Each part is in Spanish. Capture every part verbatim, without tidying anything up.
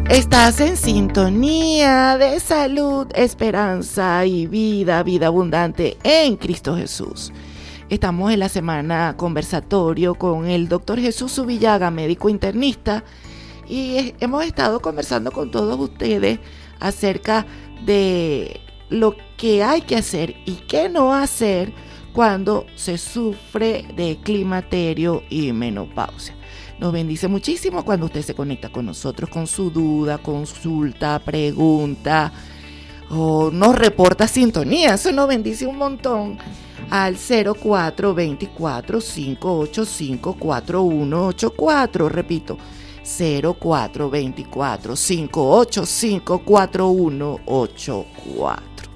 Estás en sintonía de salud, esperanza y vida, vida abundante en Cristo Jesús. Estamos en la semana conversatorio con el doctor Jesús Zubillaga, médico internista, y hemos estado conversando con todos ustedes acerca de lo que hay que hacer y qué no hacer cuando se sufre de climaterio y menopausia. Nos bendice muchísimo cuando usted se conecta con nosotros con su duda, consulta, pregunta o nos reporta sintonía. Eso nos bendice un montón al cero cuatro dos cuatro, cinco ocho cinco, cuatro uno ocho cuatro. Repito, cero cuatro dos cuatro, cinco ocho cinco, cuatro uno ocho cuatro.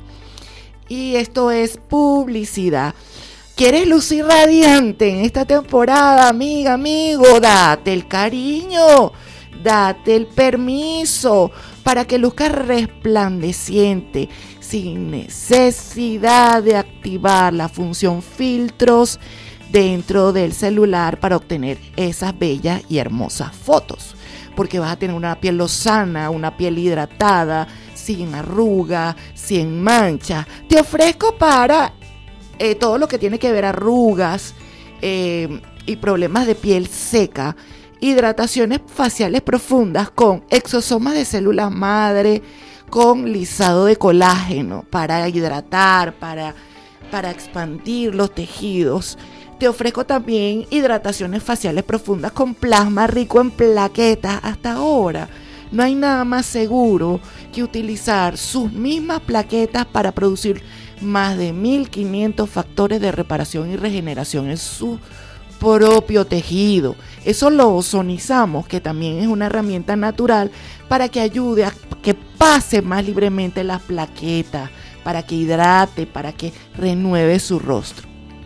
Y esto es publicidad. ¿Quieres lucir radiante en esta temporada, amiga, amigo? Date el cariño, date el permiso para que luzcas resplandeciente, sin necesidad de activar la función filtros dentro del celular para obtener esas bellas y hermosas fotos. Porque vas a tener una piel lozana, una piel hidratada, sin arruga, sin mancha. Te ofrezco para Eh, todo lo que tiene que ver arrugas eh, y problemas de piel seca, hidrataciones faciales profundas con exosomas de células madre, con lisado de colágeno para hidratar, para, para expandir los tejidos. Te ofrezco también hidrataciones faciales profundas con plasma rico en plaquetas. Hasta ahora no hay nada más seguro que utilizar sus mismas plaquetas para producir más de mil quinientos factores de reparación y regeneración en su propio tejido. Eso lo ozonizamos, que también es una herramienta natural para que ayude a que pase más libremente las plaquetas, para que hidrate, para que renueve su rostro.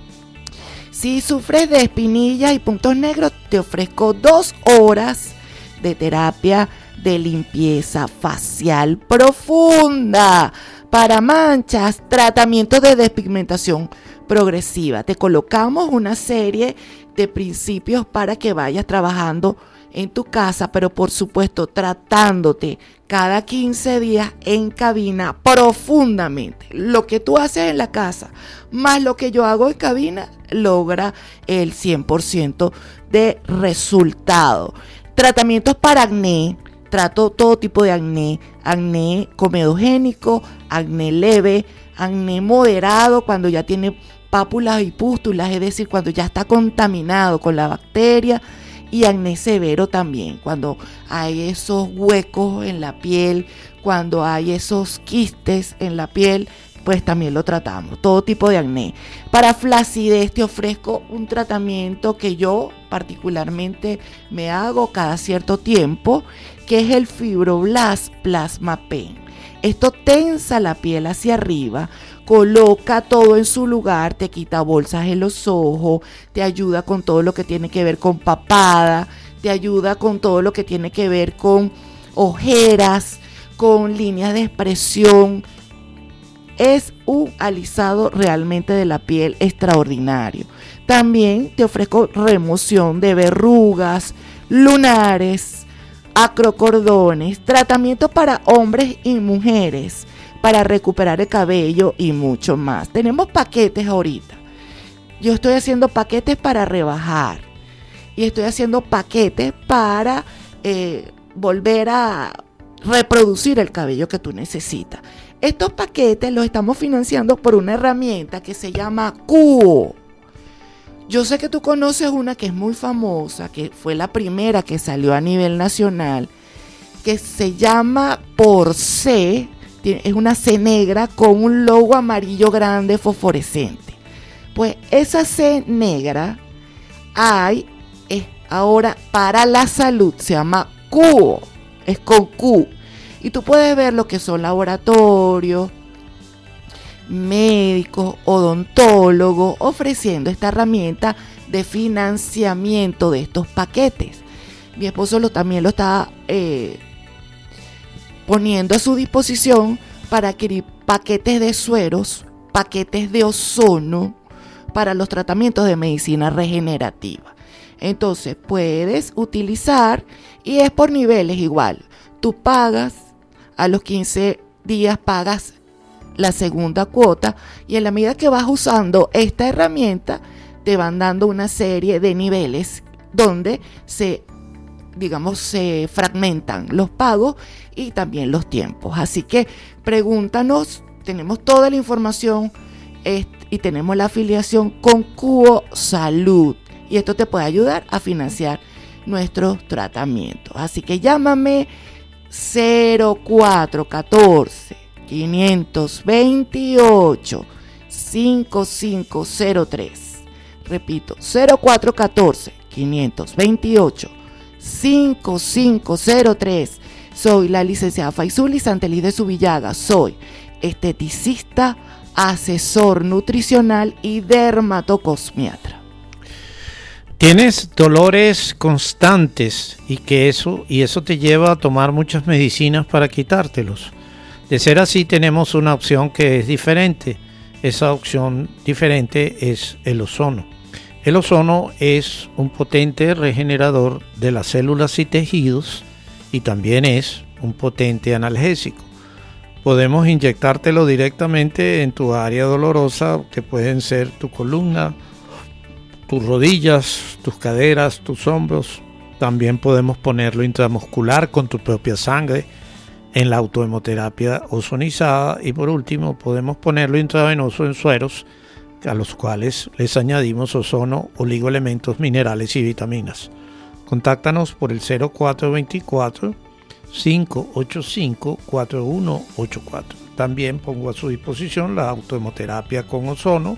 Si sufres de espinillas y puntos negros, te ofrezco dos horas de terapia de limpieza facial profunda. Para manchas, tratamiento de despigmentación progresiva. Te colocamos una serie de principios para que vayas trabajando en tu casa, pero por supuesto tratándote cada quince días en cabina profundamente. Lo que tú haces en la casa más lo que yo hago en cabina logra el cien por ciento de resultado. Tratamientos para acné. Trato todo tipo de acné, acné comedogénico, acné leve, acné moderado cuando ya tiene pápulas y pústulas, es decir, cuando ya está contaminado con la bacteria, y acné severo también, cuando hay esos huecos en la piel, cuando hay esos quistes en la piel, pues también lo tratamos, todo tipo de acné. Para flacidez te ofrezco un tratamiento que yo particularmente me hago cada cierto tiempo, que es el Fibroblast Plasma Pen. Esto tensa la piel hacia arriba, coloca todo en su lugar, te quita bolsas en los ojos, te ayuda con todo lo que tiene que ver con papada, te ayuda con todo lo que tiene que ver con ojeras, con líneas de expresión. Es un alisado realmente de la piel extraordinario. También te ofrezco remoción de verrugas, lunares, acrocordones, tratamiento para hombres y mujeres, para recuperar el cabello y mucho más. Tenemos paquetes ahorita. Yo estoy haciendo paquetes para rebajar y estoy haciendo paquetes para eh, volver a reproducir el cabello que tú necesitas. Estos paquetes los estamos financiando por una herramienta que se llama Cuo. Yo sé que tú conoces una que es muy famosa, que fue la primera que salió a nivel nacional, que se llama Por C, es una C negra con un logo amarillo grande fosforescente. Pues esa C negra hay es ahora para la salud, se llama Cuo, es con Q. Y tú puedes ver lo que son laboratorios, médicos, odontólogos, ofreciendo esta herramienta de financiamiento de estos paquetes. Mi esposo lo, también lo está eh, poniendo a su disposición para adquirir paquetes de sueros, paquetes de ozono para los tratamientos de medicina regenerativa. Entonces puedes utilizar, y es por niveles igual, tú pagas, a los quince días pagas la segunda cuota, y en la medida que vas usando esta herramienta te van dando una serie de niveles donde se, digamos, se fragmentan los pagos y también los tiempos. Así que pregúntanos, tenemos toda la información y tenemos la afiliación con Cuo Salud, y esto te puede ayudar a financiar nuestros tratamientos. Así que llámame cero cuatro uno cuatro, cinco dos ocho, cinco cinco cero tres. Repito, cero cuatro uno cuatro, cinco dos ocho, cinco cinco cero tres. Soy la licenciada Faizuli Santeliz de Subillaga. Soy esteticista, asesor nutricional y dermatocosmiatra. Tienes dolores constantes y que eso y eso te lleva a tomar muchas medicinas para quitártelos. De ser así, tenemos una opción que es diferente. Esa opción diferente es el ozono. El ozono es un potente regenerador de las células y tejidos, y también es un potente analgésico. Podemos inyectártelo directamente en tu área dolorosa, que pueden ser tu columna, tus rodillas, tus caderas, tus hombros. También podemos ponerlo intramuscular con tu propia sangre en la autohemoterapia ozonizada, y por último podemos ponerlo intravenoso en sueros, a los cuales les añadimos ozono, oligoelementos, minerales y vitaminas. Contáctanos por el cero cuatro dos cuatro, cinco ocho cinco, cuatro uno ocho cuatro. También pongo a su disposición la autohemoterapia con ozono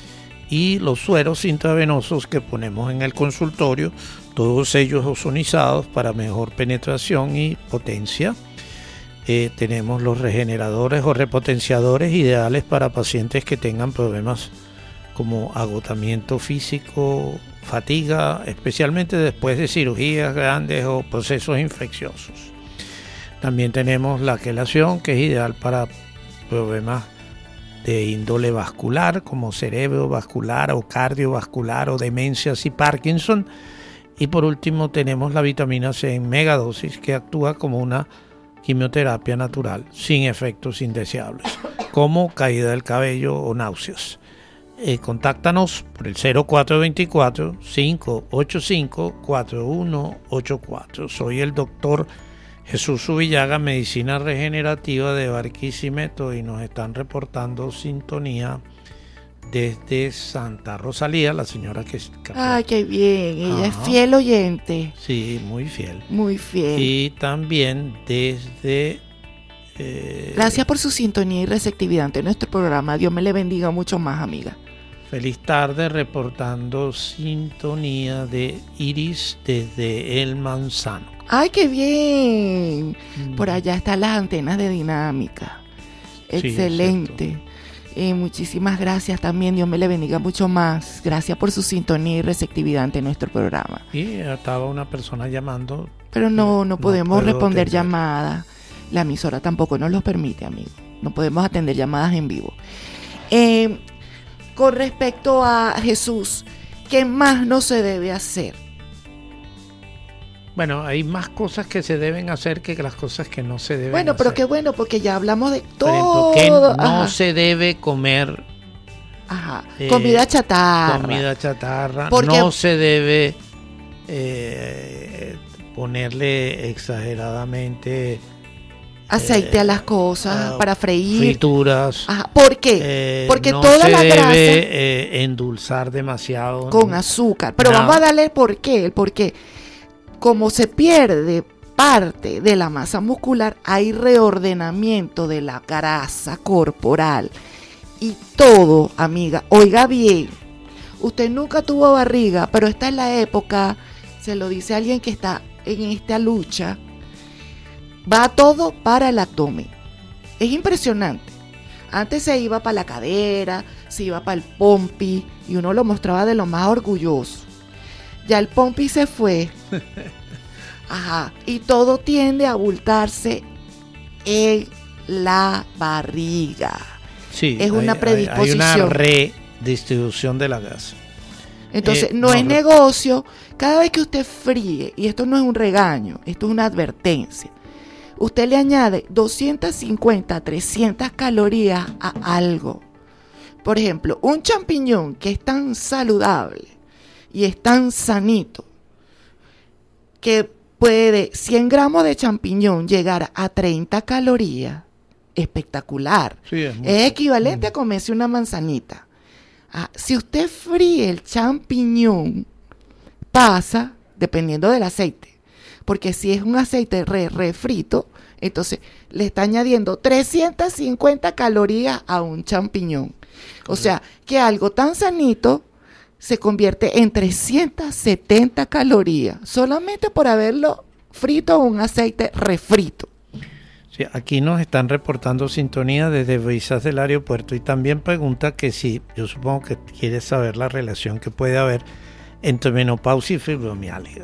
y los sueros intravenosos que ponemos en el consultorio, todos ellos ozonizados para mejor penetración y potencia. Eh, tenemos los regeneradores o repotenciadores ideales para pacientes que tengan problemas como agotamiento físico, fatiga, especialmente después de cirugías grandes o procesos infecciosos. También tenemos la quelación, que es ideal para problemas de índole vascular, como cerebrovascular o cardiovascular o demencias y Parkinson. Y por último tenemos la vitamina C en megadosis, que actúa como una quimioterapia natural sin efectos indeseables, como caída del cabello o náuseas. Eh, contáctanos por el cero cuatro dos cuatro, cinco ocho cinco, cuatro uno ocho cuatro. Soy el doctor Jesús Subillaga, Medicina Regenerativa de Barquisimeto, y nos están reportando sintonía desde Santa Rosalía, la señora que... ¡Ay, qué bien! Ella Ajá. es fiel oyente. Sí, muy fiel. Muy fiel. Y también desde... Eh, Gracias por su sintonía y receptividad ante nuestro programa. Dios me le bendiga mucho más, amiga. Feliz tarde, reportando sintonía de Iris desde El Manzano. ¡Ay, qué bien! Mm. Por allá están las antenas de dinámica. Excelente. Sí, eh, muchísimas gracias también. Dios me le bendiga mucho más. Gracias por su sintonía y receptividad ante nuestro programa. Y estaba una persona llamando. Pero no, no podemos no responder atender. llamadas. La emisora tampoco nos lo permite, amigo. No podemos atender llamadas en vivo. Eh, con respecto a Jesús, ¿qué más no se debe hacer? Bueno, hay más cosas que se deben hacer que las cosas que no se deben bueno, hacer. Bueno, pero qué bueno, porque ya hablamos de todo. Por ejemplo, que no Ajá. se debe comer Ajá. Eh, comida chatarra. Comida chatarra. Porque... No se debe eh, ponerle exageradamente aceite eh, a las cosas uh, para freír. Frituras. Ajá. ¿Por qué? Eh, Porque no toda se la debe, grasa eh, endulzar demasiado. Con azúcar. Pero no. vamos a darle el por qué. El por qué. Como se pierde parte de la masa muscular, hay reordenamiento de la grasa corporal. Y todo, amiga, oiga bien, usted nunca tuvo barriga, pero esta es la época, se lo dice alguien que está en esta lucha, va todo para el abdomen. Es impresionante. Antes se iba para la cadera, se iba para el pompi, y uno lo mostraba de lo más orgulloso. Ya el pompi se fue. Ajá. Y todo tiende a abultarse en la barriga. Sí, es una hay, predisposición. Hay una redistribución de la grasa. Entonces, eh, no, no es negocio. Cada vez que usted fríe, y esto no es un regaño, esto es una advertencia. usted le añade doscientas cincuenta, trescientas calorías a algo. Por ejemplo, un champiñón que es tan saludable y es tan sanito que puede cien gramos de champiñón llegar a treinta calorías. Espectacular. Sí, es, es equivalente a comerse una manzanita. Ah, si usted fríe el champiñón, pasa, dependiendo del aceite, porque si es un aceite re, refrito, entonces le está añadiendo trescientas cincuenta calorías a un champiñón. O sea, que algo tan sanito se convierte en trescientas setenta calorías, solamente por haberlo frito en un aceite refrito. Sí, aquí nos están reportando sintonía desde Brisas del aeropuerto y también pregunta que si, yo supongo que quieres saber la relación que puede haber entre menopausia y fibromialgia.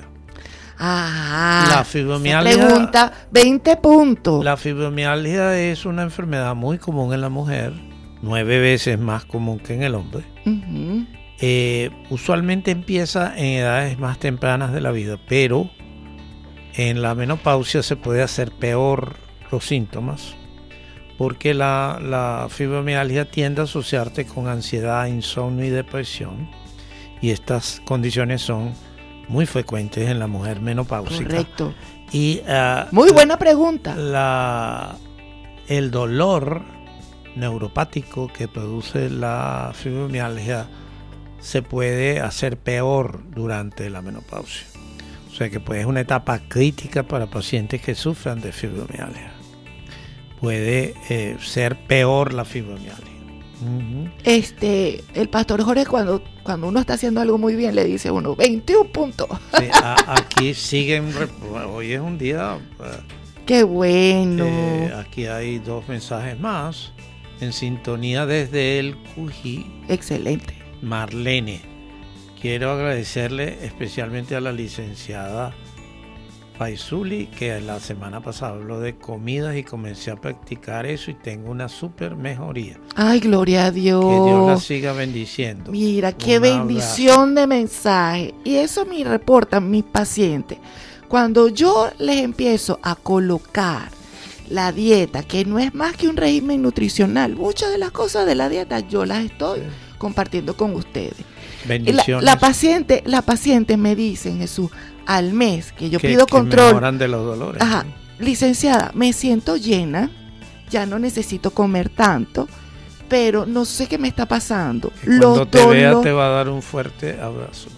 Ah, la fibromialgia, pregunta veinte puntos. La fibromialgia es una enfermedad muy común en la mujer, nueve veces más común que en el hombre. Uh-huh. Eh, usualmente empieza en edades más tempranas de la vida, pero en la menopausia se puede hacer peor los síntomas, porque la, la fibromialgia tiende a asociarte con ansiedad, insomnio y depresión, y estas condiciones son muy frecuentes en la mujer menopáusica. Correcto. Y, uh, muy buena pregunta. La, el dolor neuropático que produce la fibromialgia se puede hacer peor durante la menopausia. O sea que pues, es una etapa crítica para pacientes que sufran de fibromialgia. Puede eh, ser peor la fibromialgia. Uh-huh. Este, el pastor Jorge, cuando, cuando uno está haciendo algo muy bien, le dice a uno veintiún puntos. Sí, a, aquí siguen, hoy es un día. ¡Qué bueno! Eh, aquí hay dos mensajes más. En sintonía desde el Cují. Excelente. Marlene, quiero agradecerle especialmente a la licenciada Faisuli, que la semana pasada habló de comidas y comencé a practicar eso y tengo una súper mejoría. Ay, gloria a Dios. Que Dios la siga bendiciendo. Mira, qué Un bendición abrazo. de mensaje. Y eso me reportan mis pacientes. Cuando yo les empiezo a colocar la dieta, que no es más que un régimen nutricional, muchas de las cosas de la dieta yo las estoy sí. compartiendo con ustedes. Bendiciones. La, la paciente, la paciente me dice, Jesús, al mes que yo que, pido que control. mejoran de los dolores. Ajá, licenciada, me siento llena, ya no necesito comer tanto, pero no sé qué me está pasando. Cuando los te dolor... vea te va a dar un fuerte abrazo.